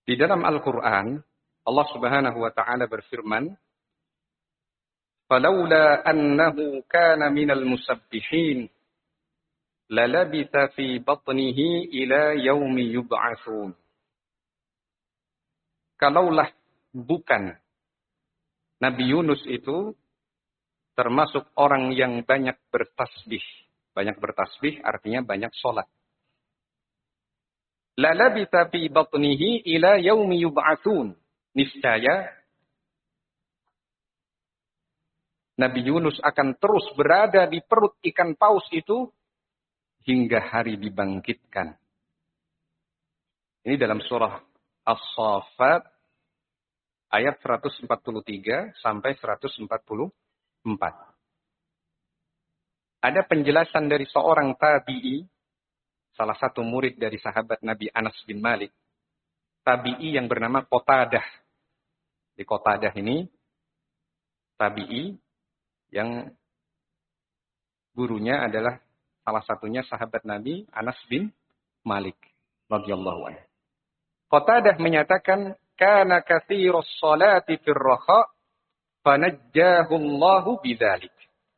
Di dalam Al-Quran, Allah Subhanahu wa Ta'ala berfirman, "Falaula annahu kana minal musabbihin, lalabitha fi batnihi ila yaumi yub'atsun." Kalaulah bukan Nabi Yunus itu termasuk orang yang banyak bertasbih. Banyak bertasbih artinya banyak sholat. Lalabitha fi batnihi ila yaumi yub'atsun. Niscaya Nabi Yunus akan terus berada di perut ikan paus itu hingga hari dibangkitkan. Ini dalam surah As-Saffat ayat 143 sampai 144. Ada penjelasan dari seorang tabi'i, salah satu murid dari sahabat Nabi Anas bin Malik. Tabi'i yang bernama Qatadah. Di Qatadah ini, tabi'i yang gurunya adalah salah satunya sahabat Nabi Anas bin Malik radhiyallahu anhu. Qatadah menyatakan, kana katsirus salati fir raha fanajjahu Allahu bidzalik.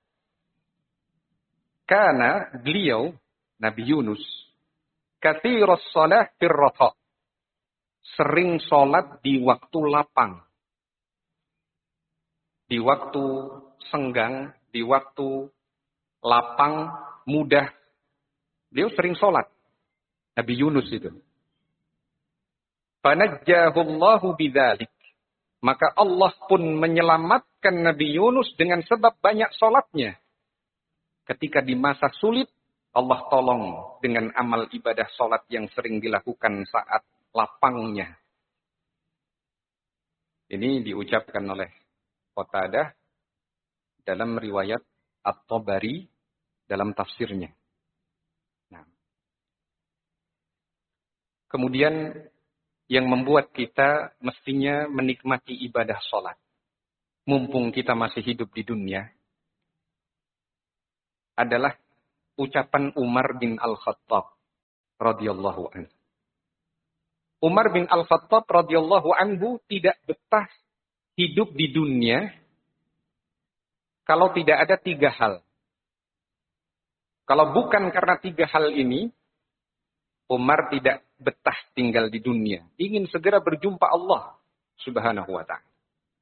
Karena beliau Nabi Yunus katsirus salah fir raha, sering salat di waktu lapang, di waktu senggang, di waktu lapang, mudah. Beliau sering salat. Nabi Yunus itu. Fanajjahu Allahu bidzalik. Maka Allah pun menyelamatkan Nabi Yunus dengan sebab banyak salatnya. Ketika di masa sulit, Allah tolong dengan amal ibadah salat yang sering dilakukan saat lapangnya. Ini diucapkan oleh Qatadah dalam riwayat At-Tabari dalam tafsirnya. Nah. Kemudian yang membuat kita mestinya menikmati ibadah sholat. Mumpung kita masih hidup di dunia. Adalah ucapan Umar bin Al-Khattab radhiyallahu anhu. Umar bin Al-Khattab radhiyallahu anhu tidak betah hidup di dunia kalau tidak ada 3 hal. Kalau bukan karena 3 hal ini, Umar tidak betah tinggal di dunia. Ingin segera berjumpa Allah Subhanahu wa ta'ala.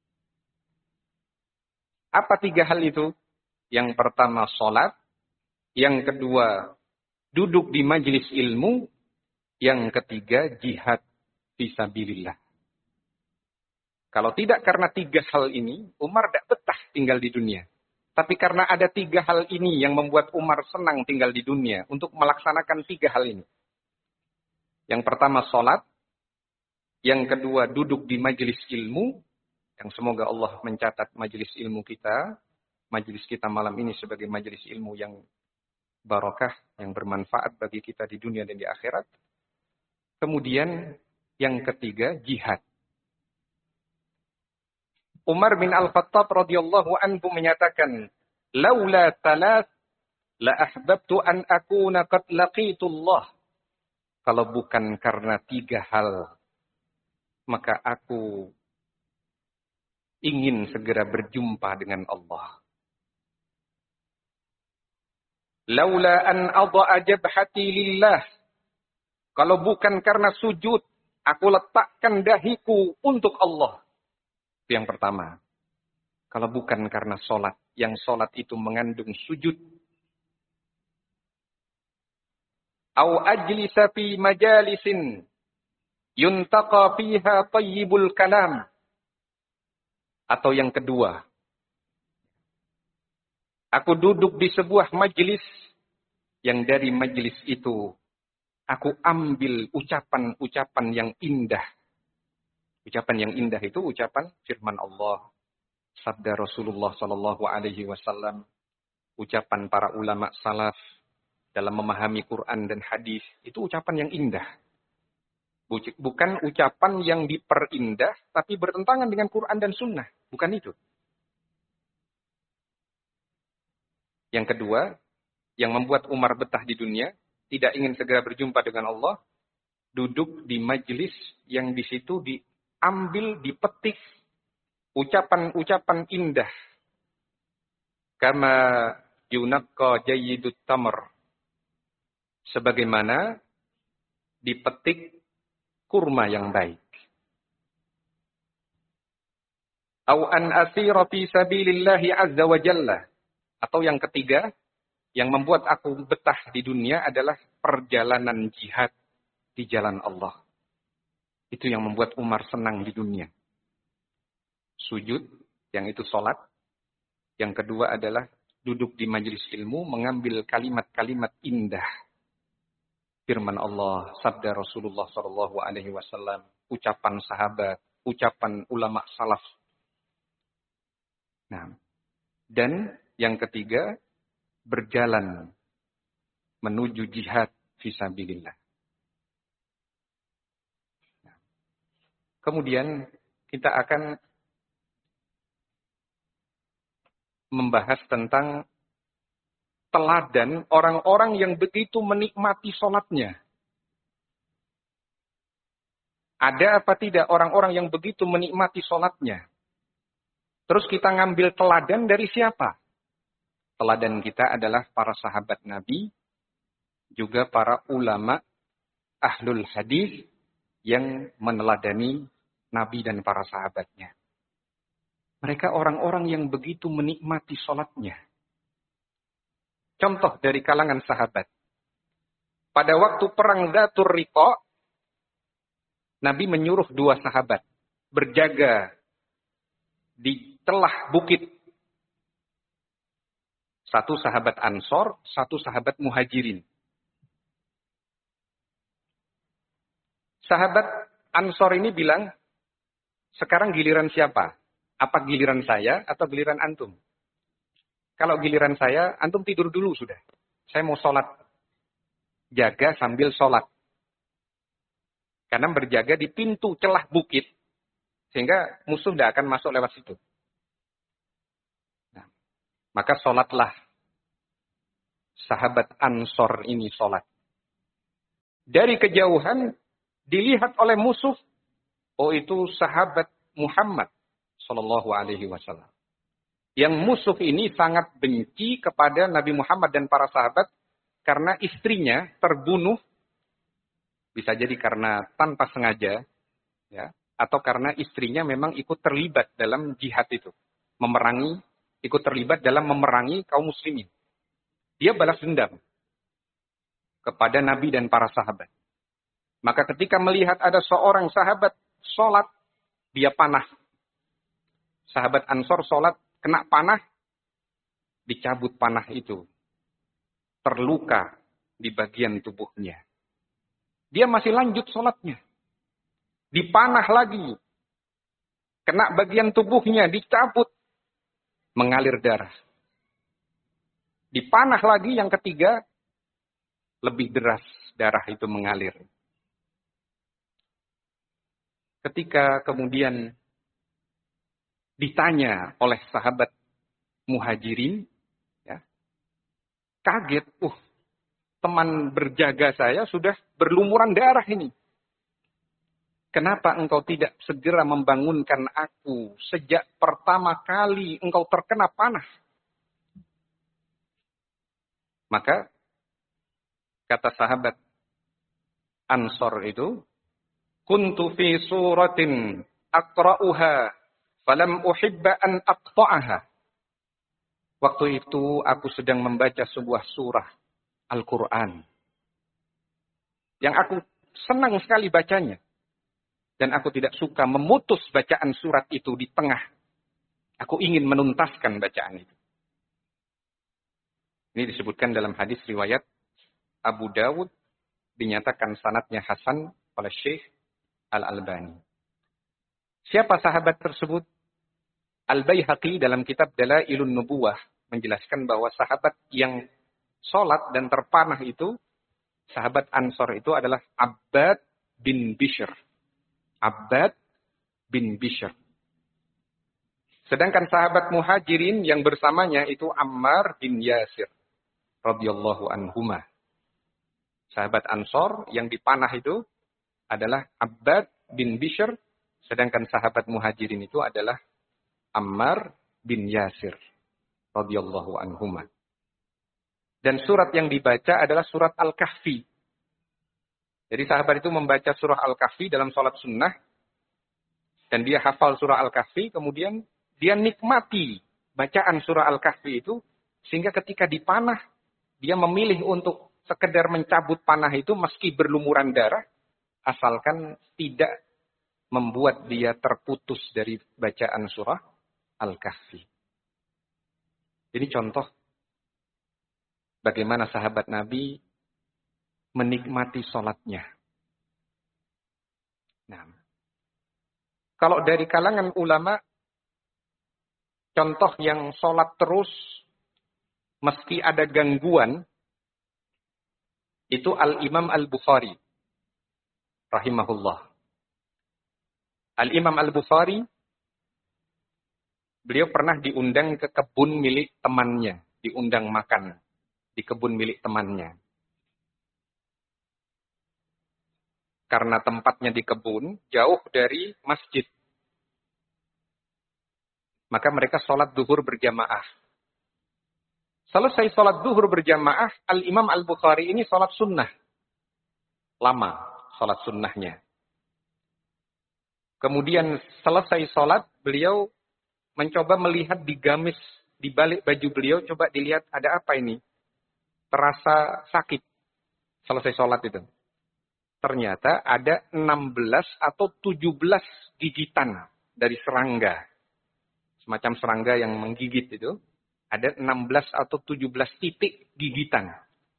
Apa 3 hal itu? Yang pertama sholat. Yang kedua duduk di majelis ilmu. Yang ketiga jihad fisabilillah. Kalau tidak karena 3 hal ini, Umar tidak betah tinggal di dunia. Tapi karena ada 3 hal ini yang membuat Umar senang tinggal di dunia untuk melaksanakan 3 hal ini. Yang pertama sholat. Yang kedua duduk di majelis ilmu. Yang semoga Allah mencatat majelis ilmu kita. Majelis kita malam ini sebagai majelis ilmu yang barakah. Yang bermanfaat bagi kita di dunia dan di akhirat. Kemudian yang ketiga jihad. Umar bin Al-Khattab radhiyallahu anhu menyatakan, "Laula thalath la ahbabtu an akuna qad laqitullah." Kalau bukan karena 3 hal, maka aku ingin segera berjumpa dengan Allah. Laula an adha'a jabhati lillah. Kalau bukan karena sujud, aku letakkan dahiku untuk Allah. Itu yang pertama. Kalau bukan karena sholat, yang sholat itu mengandung sujud. Au ajlisa fi majalisin yuntaqa fiha tayyibul kalam. Atau yang kedua, aku duduk di sebuah majelis yang dari majelis itu aku ambil ucapan-ucapan yang indah. Ucapan yang indah itu ucapan firman Allah, sabda Rasulullah sallallahu alaihi wasallam, ucapan para ulama salaf dalam memahami Quran dan hadis, itu ucapan yang indah. Bukan ucapan yang diperindah tapi bertentangan dengan Quran dan sunnah, bukan itu. Yang kedua, yang membuat Umar betah di dunia, tidak ingin segera berjumpa dengan Allah, duduk di majelis yang di situ diambil, dipetik ucapan-ucapan indah. Kama yunaqqa jayyidut tamr. Sebagaimana dipetik kurma yang baik. Au an asira fi sabilillahi azza wa jalla. Atau yang ketiga, yang membuat aku betah di dunia adalah perjalanan jihad di jalan Allah. Itu yang membuat Umar senang di dunia. Sujud, yang itu sholat. Yang kedua adalah duduk di majelis ilmu, mengambil kalimat-kalimat indah. Firman Allah, sabda Rasulullah SAW, ucapan sahabat, ucapan ulama salaf. Nah, dan yang ketiga, berjalan menuju jihad fisabilillah. Kemudian kita akan membahas tentang teladan orang-orang yang begitu menikmati sholatnya. Ada apa tidak orang-orang yang begitu menikmati sholatnya? Terus kita ngambil teladan dari siapa? Teladan kita adalah para sahabat Nabi, juga para ulama ahlul hadis yang meneladani Nabi dan para sahabatnya. Mereka orang-orang yang begitu menikmati sholatnya. Contoh dari kalangan sahabat. Pada waktu perang Dzatur Riqa, Nabi menyuruh 2 sahabat berjaga di telah bukit. 1 sahabat Ansor, 1 sahabat Muhajirin. Sahabat Ansor ini bilang, sekarang giliran siapa? Apa giliran saya atau giliran antum? Kalau giliran saya, antum tidur dulu sudah. Saya mau sholat. Jaga sambil sholat. Karena berjaga di pintu celah bukit, sehingga musuh tidak akan masuk lewat situ. Nah, maka sholatlah. Sahabat Ansor ini sholat. Dari kejauhan, dilihat oleh musuh, oh itu sahabat Muhammad Sallallahu Alaihi Wasallam. Yang musuh ini sangat benci kepada Nabi Muhammad dan para sahabat karena istrinya terbunuh, bisa jadi karena tanpa sengaja, ya, atau karena istrinya memang ikut terlibat dalam jihad itu, ikut terlibat dalam memerangi kaum muslimin. Dia balas dendam kepada Nabi dan para sahabat. Maka ketika melihat ada seorang sahabat sholat, dia panah. Sahabat Ansor sholat, kena panah, dicabut panah itu. Terluka di bagian tubuhnya. Dia masih lanjut sholatnya. Dipanah lagi. Kena bagian tubuhnya, dicabut. Mengalir darah. Dipanah lagi yang ketiga, lebih deras darah itu mengalir. Ketika kemudian ditanya oleh sahabat Muhajirin, ya, kaget, teman berjaga saya sudah berlumuran darah ini. Kenapa engkau tidak segera membangunkan aku sejak pertama kali engkau terkena panah? Maka kata sahabat Ansor itu, kuntu fi suratin aqra'uha falam uhibba an aqta'aha. Waktu itu aku sedang membaca sebuah surah Al-Quran. Yang aku senang sekali bacanya. Dan aku tidak suka memutus bacaan surat itu di tengah. Aku ingin menuntaskan bacaan itu. Ini disebutkan dalam hadis riwayat Abu Dawud. Dinyatakan sanadnya Hasan oleh Syekh Al-Albani. Siapa sahabat tersebut? Al-Baihaqi dalam kitab Dalailun Nubuwah menjelaskan bahwa sahabat yang sholat dan terpanah itu, sahabat Ansor itu adalah Abbad bin Bishr. Abbad bin Bishr. Sedangkan sahabat Muhajirin yang bersamanya itu Ammar bin Yasir radhiyallahu anhuma. Sahabat Ansor yang dipanah itu adalah Abbad bin Bishr, sedangkan sahabat Muhajirin itu adalah Ammar bin Yasir radhiyallahu anhuma. Dan surat yang dibaca adalah surat Al-Kahfi. Jadi sahabat itu membaca surah Al-Kahfi dalam sholat sunnah. Dan dia hafal surah Al-Kahfi. Kemudian dia nikmati bacaan surah Al-Kahfi itu. Sehingga ketika dipanah, dia memilih untuk sekedar mencabut panah itu meski berlumuran darah. Asalkan tidak membuat dia terputus dari bacaan surah Al-Kahfi. Ini contoh bagaimana sahabat Nabi menikmati sholatnya. Nah, kalau dari kalangan ulama, contoh yang sholat terus meski ada gangguan, itu Al-Imam Al-Bukhari rahimahullah. Al-Imam Al-Bukhari, beliau pernah diundang ke kebun milik temannya, diundang makan di kebun milik temannya. Karena tempatnya di kebun, jauh dari masjid. Maka mereka sholat duhur berjamaah. Selesai sholat duhur berjamaah, Al-Imam Al-Bukhari ini sholat sunnah. Lama sholat sunnahnya. Kemudian selesai sholat, beliau mencoba melihat di gamis, di balik baju beliau, coba dilihat ada apa ini. Terasa sakit selesai sholat itu. Ternyata ada 16 atau 17 gigitan dari serangga. Semacam serangga yang menggigit itu. Ada 16 atau 17 titik gigitan.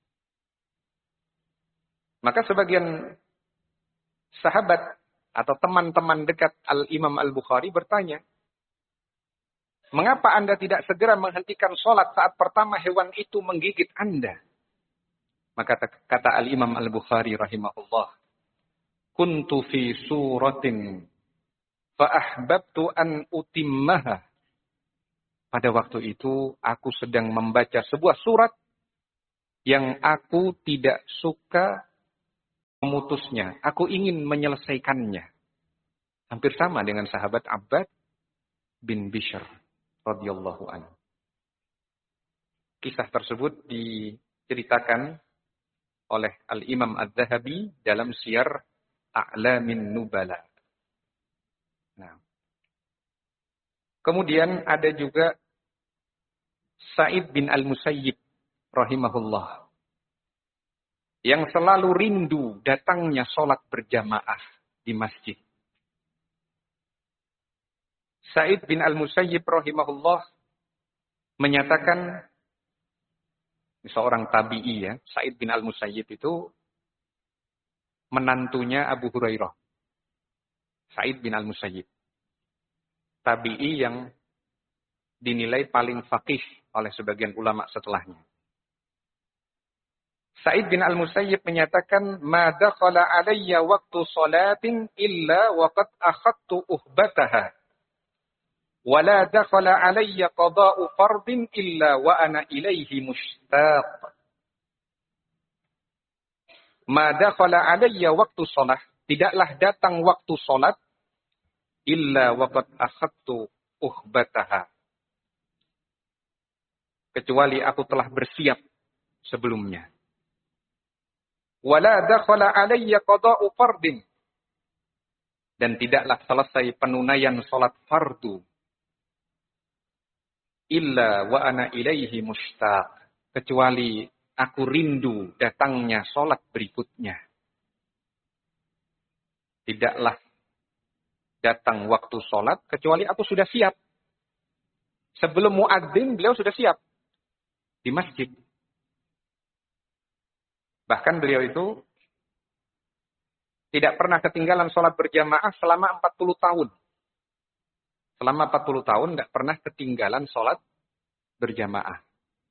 Maka sebagian sahabat atau teman-teman dekat Al-Imam Al-Bukhari bertanya, mengapa Anda tidak segera menghentikan sholat saat pertama hewan itu menggigit Anda? Maka kata Al-Imam Al-Bukhari rahimahullah, kuntu fi suratin fa'ahbabtu an utimmaha. Pada waktu itu aku sedang membaca sebuah surat yang aku tidak suka memutusnya. Aku ingin menyelesaikannya. Hampir sama dengan sahabat Abbad bin Bishr radhiyallahu anhu. Kisah tersebut diceritakan oleh Al-Imam Adz-Dzahabi dalam Siyar A'lamin Nubala. Nah. Kemudian ada juga Sa'id bin Al-Musayyib rahimahullah yang selalu rindu datangnya sholat berjamaah di masjid. Sa'id bin Al-Musayyib rahimahullah menyatakan, seorang tabi'i ya, Sa'id bin Al-Musayyib itu menantunya Abu Hurairah. Sa'id bin Al-Musayyib. Tabi'i yang dinilai paling faqih oleh sebagian ulama setelahnya. Sa'id bin Al-Musayyib menyatakan, "Ma dakhala alayya waqtu salatin illa waqad akhadtu uhbataha. Wa la dakhala alayya qada'u fardin illa wa ana ilaihi mushtaq." Ma dakhala alayya waqtu shalah, tidaklah datang waktu salat illa waqad akhadtu uhbataha. Kecuali aku telah bersiap sebelumnya. Wala dakhala alayya qada'u fardin. Dan tidaklah selesai penunaian salat fardu illa wa ana ilaihi mushtaq. Kecuali aku rindu datangnya salat berikutnya. Tidaklah datang waktu salat kecuali aku sudah siap. Sebelum muadzin beliau sudah siap di masjid. Bahkan beliau itu tidak pernah ketinggalan sholat berjamaah selama 40 tahun. Selama 40 tahun tidak pernah ketinggalan sholat berjamaah.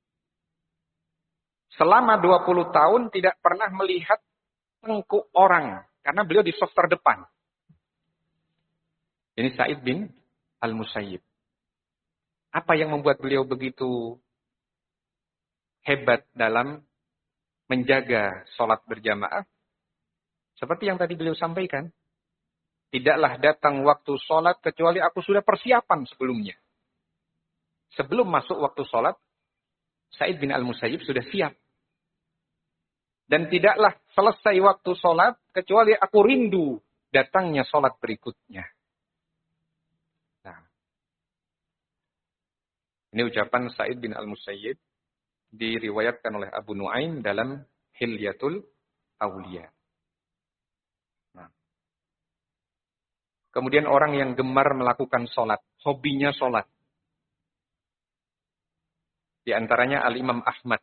Selama 20 tahun tidak pernah melihat tengkuk orang. Karena beliau di saf terdepan. Ini Sa'id bin Al-Musayyib. Apa yang membuat beliau begitu hebat dalam menjaga sholat berjamaah? Seperti yang tadi beliau sampaikan. Tidaklah datang waktu sholat kecuali aku sudah persiapan sebelumnya. Sebelum masuk waktu sholat, Sa'id bin Al-Musayyib sudah siap. Dan tidaklah selesai waktu sholat kecuali aku rindu datangnya sholat berikutnya. Nah, ini ucapan Sa'id bin Al-Musayyib diriwayatkan oleh Abu Nuaim dalam Hilyatul Auliya. Nah. Kemudian orang yang gemar melakukan sholat, hobinya sholat. Di antaranya Al-Imam Ahmad.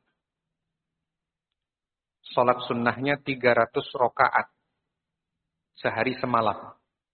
Sholat sunnahnya 300 rakaat sehari semalam.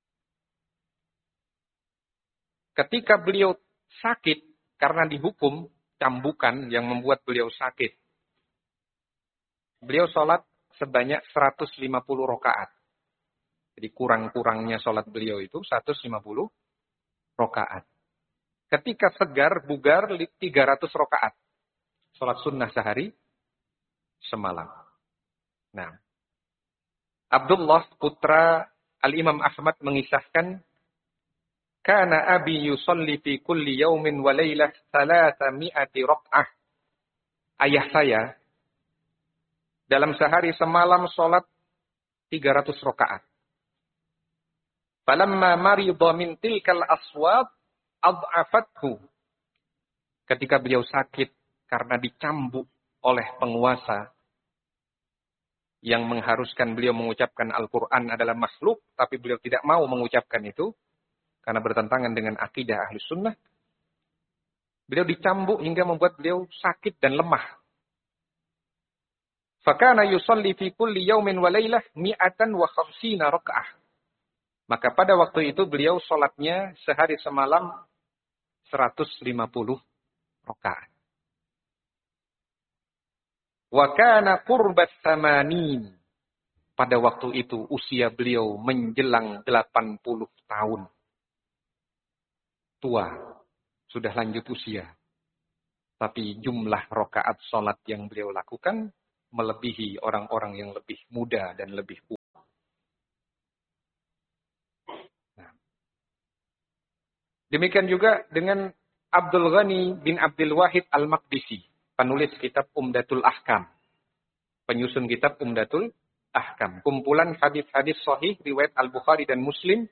Ketika beliau sakit karena dihukum cambukan yang membuat beliau sakit. Beliau sholat sebanyak 150 rakaat. Jadi kurang-kurangnya sholat beliau itu 150 rakaat. Ketika segar, bugar 300 rakaat. Sholat sunnah sehari semalam. Nah, Abdullah putra Al-Imam Ahmad mengisahkan, kana abi yusalli fi kulli yaumin wa lailah 300 rak'ah. Ayah saya dalam sehari semalam salat 300 rakaat. Falamma marida min tilkal aswab ad'afathu. Ketika beliau sakit karena dicambuk oleh penguasa yang mengharuskan beliau mengucapkan Al-Quran adalah makhluk, tapi beliau tidak mau mengucapkan itu, karena bertentangan dengan akidah Ahlus Sunnah. Beliau dicambuk hingga membuat beliau sakit dan lemah. Fakana yusalli fi kulli yaumin wa lailah 150 raka'ah. Maka pada waktu itu beliau sholatnya sehari semalam 150 rakaat. Wa kana qurbat 80. Pada waktu itu usia beliau menjelang 80 tahun. Tua, sudah lanjut usia. Tapi jumlah rakaat salat yang beliau lakukan melebihi orang-orang yang lebih muda dan lebih tua. Nah. Demikian juga dengan Abdul Ghani bin Abdul Wahid Al-Maqdisi, penulis kitab Umdatul Ahkam. Penyusun kitab Umdatul Ahkam. Kumpulan hadis-hadis sahih riwayat Al-Bukhari dan Muslim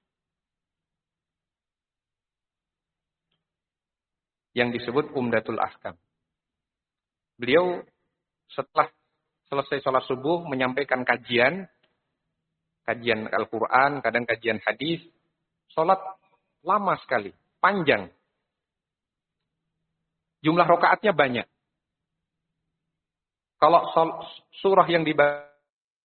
yang disebut Umdatul Ahkam. Beliau setelah selesai sholat subuh menyampaikan kajian Al-Quran, kadang kajian hadis. Sholat lama sekali, panjang. Jumlah rakaatnya banyak. Kalau surah yang dibaca